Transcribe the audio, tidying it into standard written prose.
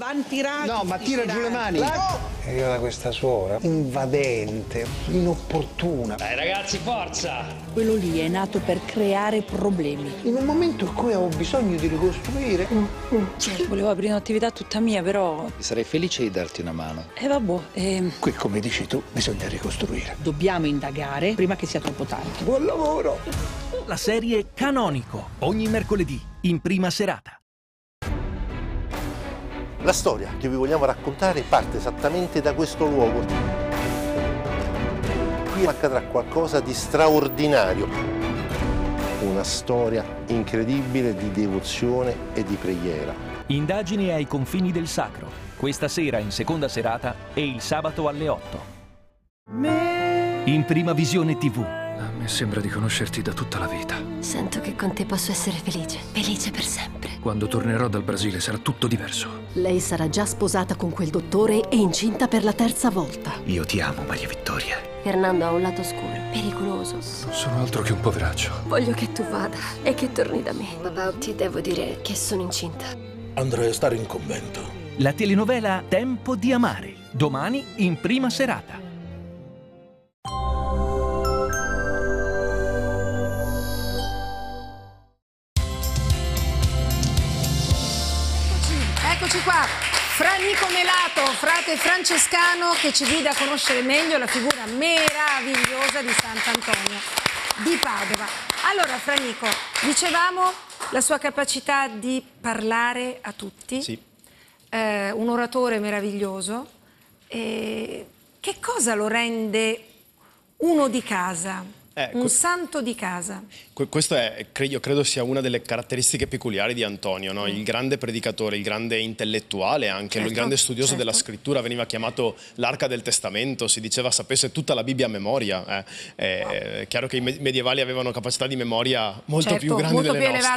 quanti raggi? No, ma tira giù le mani. È arrivata questa suora, invadente, inopportuna. Dai ragazzi, forza! Quello lì è nato per creare problemi. In un momento in cui avevo bisogno di ricostruire. Volevo aprire un'attività tutta mia, però... Sarei felice di darti una mano. Vabbè, Qui, come dici tu, bisogna ricostruire. Dobbiamo indagare prima che sia troppo tardi. Buon lavoro! La serie Canonico, ogni mercoledì, in prima serata. La storia che vi vogliamo raccontare parte esattamente da questo luogo. Qui accadrà qualcosa di straordinario. Una storia incredibile di devozione e di preghiera. Indagini ai confini del sacro, questa sera in seconda serata e il sabato alle 8. In Prima Visione TV. A me sembra di conoscerti da tutta la vita. Sento che con te posso essere felice. Felice per sempre. Quando tornerò dal Brasile sarà tutto diverso. Lei sarà già sposata con quel dottore e incinta per la terza volta. Io ti amo, Maria Vittoria. Fernando ha un lato oscuro, pericoloso. Non sono altro che un poveraccio. Voglio che tu vada e che torni da me. Papà, ti devo dire che sono incinta. Andrei a stare in convento. La telenovela Tempo di amare, domani in prima serata. Eccoci qua, Fra Nico Melato, frate francescano che ci guida a conoscere meglio la figura meravigliosa di Sant'Antonio di Padova. Allora, Fra Nico, dicevamo la sua capacità di parlare a tutti, sì. Un oratore meraviglioso. Che cosa lo rende uno di casa? Un santo di casa. Questo è, io credo sia una delle caratteristiche peculiari di Antonio, no? Il grande predicatore, il grande intellettuale anche, il grande studioso della scrittura, veniva chiamato l'arca del testamento, si diceva sapesse tutta la Bibbia a memoria. È chiaro che i medievali avevano capacità di memoria molto più grandi delle nostre.